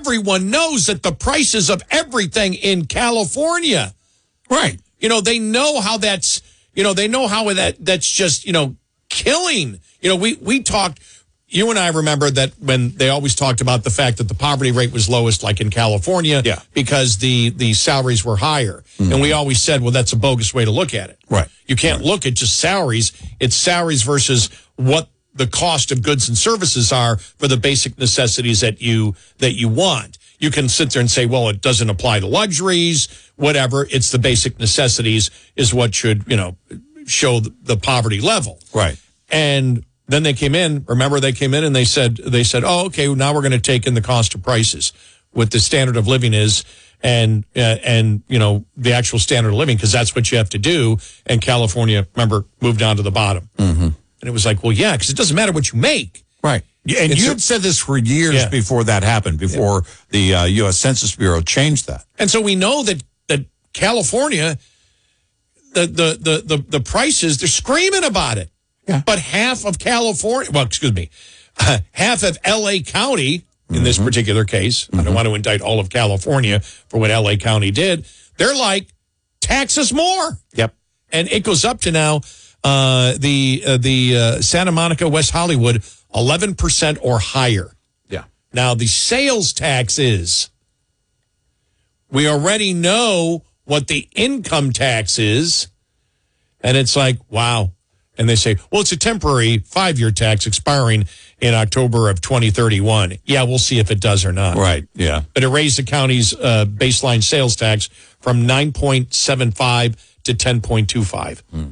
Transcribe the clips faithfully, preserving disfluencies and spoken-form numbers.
everyone knows that the prices of everything in California, right? You know, they know how that's, you know, they know how that that's just, you know, killing. You know, we, we talked, you and I remember that when they always talked about the fact that the poverty rate was lowest, like in California, yeah. because the, the salaries were higher. Mm-hmm. And we always said, well, that's a bogus way to look at it. Right. You can't right. look at just salaries. It's salaries versus what the cost of goods and services are for the basic necessities that you that you want. You can sit there and say, well, it doesn't apply to luxuries, whatever. It's the basic necessities is what should, you know, show the poverty level. Right. And then they came in, remember they came in and they said, they said, oh, okay, now we're going to take in the cost of prices, what the standard of living is, and, uh, and you know, the actual standard of living, because that's what you have to do. And California, remember, moved down to the bottom. Mm-hmm. And it was like, well, yeah, because it doesn't matter what you make. Right. And it's you had said this for years yeah. before that happened, before yeah. the uh, U S Census Bureau changed that. And so we know that, that California, the, the, the, the, the prices, they're screaming about it. Yeah. But half of California, well, excuse me, uh, half of L A County, in mm-hmm. this particular case, mm-hmm. I don't want to indict all of California for what L A County did, they're like, tax us more. Yep. And it goes up to now, uh, the uh, the uh, Santa Monica, West Hollywood, eleven percent or higher. Yeah. Now, the sales tax is, we already know what the income tax is, and it's like, wow. And they say, well, it's a temporary five-year tax expiring in October of twenty thirty-one. Yeah, we'll see if it does or not. Right, yeah. But it raised the county's uh, baseline sales tax from nine point seven five to ten point two five. Mm.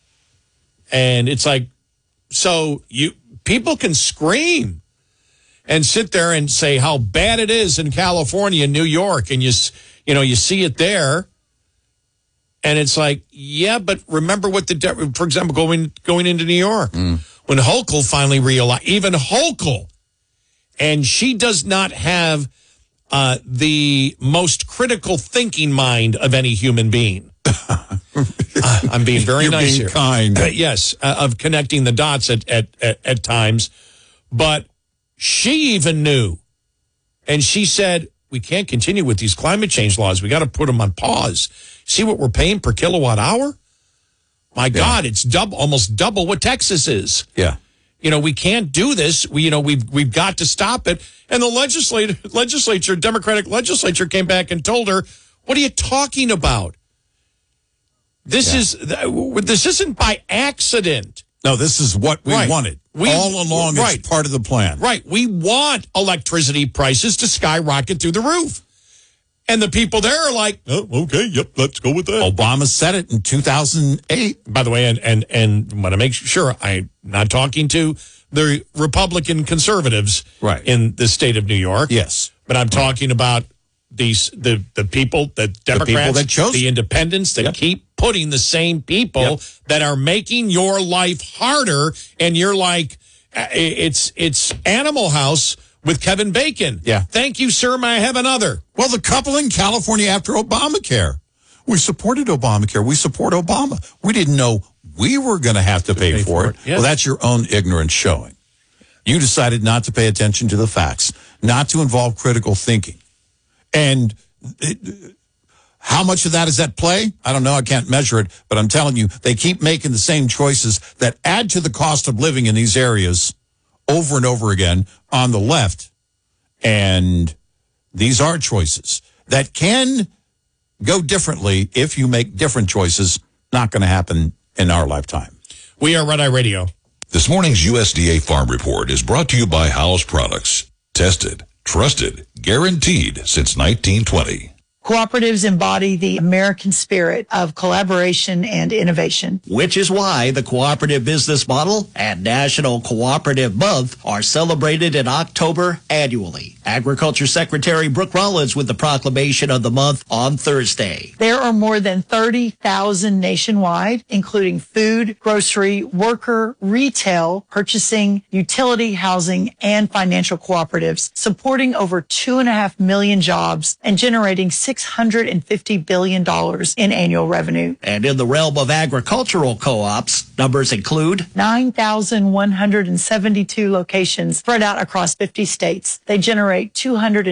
And it's like, so you people can scream and sit there and say how bad it is in California and New York, and you you know you see it there. And it's like, yeah, but remember what the, de- for example, going going into New York, mm. when Hochul finally realized, even Hochul, and she does not have uh, the most critical thinking mind of any human being. uh, I'm being very You're nice being here. kind. Uh, yes, uh, of connecting the dots at, at, at, at times. But she even knew, and she said, we can't continue with these climate change laws. We got to put them on pause. See what we're paying per kilowatt hour? My God, yeah. it's double, almost double what Texas is. Yeah. You know, we can't do this. We, you know, we've we've got to stop it. And the legislature, legislature, Democratic legislature came back and told her, "What are you talking about? This yeah. is this isn't by accident. No, this is what we right. wanted we, all along. Right. It's part of the plan. Right. We want electricity prices to skyrocket through the roof." And the people there are like, oh, okay, yep, let's go with that. Obama said it in two thousand eight. By the way, and and and want to make sure I'm not talking to the Republican conservatives right. in the state of New York. Yes. But I'm talking about these the, the people, the Democrats, the, people that chose the independents that yep. keep putting the same people yep. that are making your life harder. And you're like, it's it's Animal House with Kevin Bacon. Yeah. Thank you, sir. May I have another? Well, the couple in California after Obamacare. We supported Obamacare. We support Obama. We didn't know we were going to have to pay, pay for, for it. it. Yeah. Well, that's your own ignorance showing. You decided not to pay attention to the facts, not to involve critical thinking. And it, how much of that is at play? I don't know. I can't measure it. But I'm telling you, they keep making the same choices that add to the cost of living in these areas over and over again on the left. And these are choices that can go differently if you make different choices. Not going to happen in our lifetime. We are Red Eye Radio. This morning's U S D A Farm Report is brought to you by Howes Products. Tested, trusted, guaranteed since nineteen twenty. Cooperatives embody the American spirit of collaboration and innovation. Which is why the cooperative business model and National Cooperative Month are celebrated in October annually. Agriculture Secretary Brooke Rollins with the proclamation of the month on Thursday. There are more than thirty thousand nationwide, including food, grocery, worker, retail, purchasing, utility, housing, and financial cooperatives, supporting over two and a half million jobs and generating six hundred fifty billion dollars in annual revenue. And in the realm of agricultural co-ops, numbers include nine thousand one hundred seventy-two locations spread out across fifty states. They generate two hundred